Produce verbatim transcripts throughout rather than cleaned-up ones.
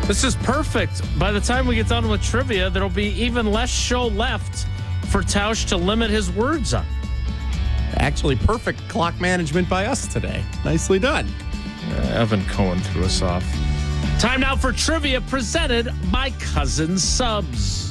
This is perfect. By the time we get done with trivia, there'll be even less show left for Tausch to limit his words on. Actually, perfect clock management by us today. Nicely done. Uh, Evan Cohen threw us off. Time now for trivia presented by Cousin Subs.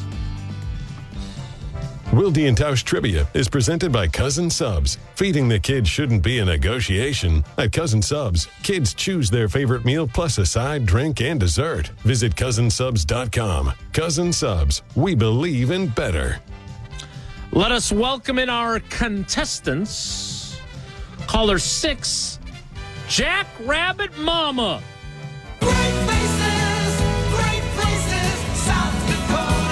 Wilde and Tausch Trivia is presented by Cousin Subs. Feeding the kids shouldn't be a negotiation. At Cousin Subs, kids choose their favorite meal plus a side, drink, and dessert. Visit cousin subs dot com. Cousin Subs, we believe in better. Let us welcome in our contestants. Caller six, Jack Rabbit Mama. Great places, great places, South Dakota.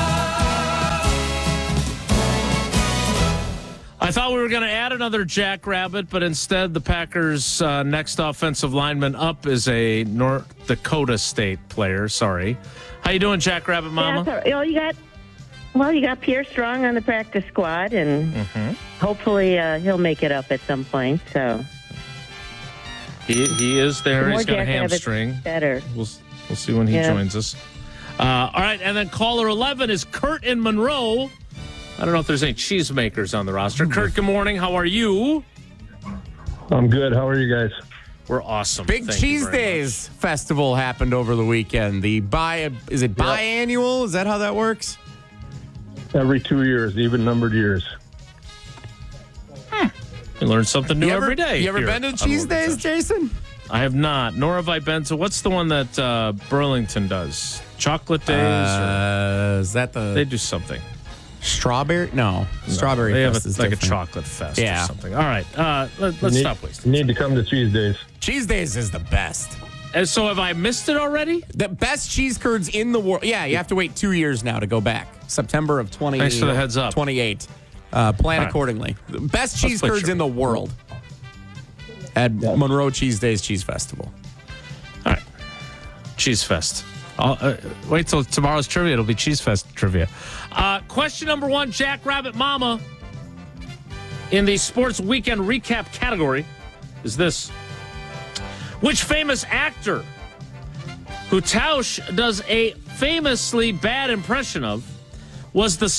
I thought we were going to add another Jackrabbit, but instead the Packers' uh, next offensive lineman up is a North Dakota State player. Sorry. How you doing, Jackrabbit Mama? Yeah, so, oh, you got, well, you got Pierre Strong on the practice squad, and Mm-hmm. hopefully uh, he'll make it up at some point. So He he is there. the more He's got a Jackrabbits, hamstring. better. We'll we'll see when he Yeah. joins us. Uh, all right, and then caller eleven is Kurt in Monroe. I don't know if there's any cheesemakers on the roster. Kurt, good morning. How are you? I'm good. How are you guys? We're awesome. Big Thank you Cheese very Days festival happened over the weekend. The bi is it biannual? Is that how that works? Every two years, even numbered years. much. We learn something new You ever, every day. You ever here been to on Cheese Logan Days, Touch. Jason? I have not, nor have I been to, what's the one that uh, Burlington does? Chocolate Days? Uh, is that or the they do something. strawberry? No, strawberry They have fest a, is like different. a chocolate fest Yeah. or something. All right, uh, let, let's need, stop wasting. Need to come to Cheese Days. Cheese Days is the best. And so have I missed it already? The best cheese curds in the world. Yeah, you have to wait two years now to go back. September of twenty. Thanks for the heads up. twenty-eight. Uh, plan All right. accordingly. The best cheese play curds trivia. in the world at Monroe Cheese Days Cheese Festival. All right, Cheese Fest. I'll, uh, wait till tomorrow's trivia. It'll be Cheese Fest trivia. Uh, question number one, Jack Rabbit Mama. In the sports weekend recap category is this. Which famous actor who Tausch does a famously bad impression of was the